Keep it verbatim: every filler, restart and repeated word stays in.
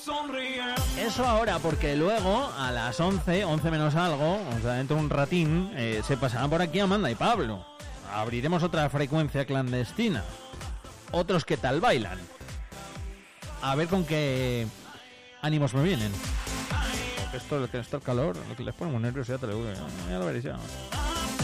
Eso ahora, porque luego a las once, once menos algo, o sea, dentro de un ratín, eh, se pasarán por aquí Amanda y Pablo. Abriremos otra frecuencia clandestina. Otros que tal bailan. A ver con qué ánimos me vienen. Porque esto, esto el calor, lo que les pone muy nervioso, ya te lo digo, ya lo veréis ya.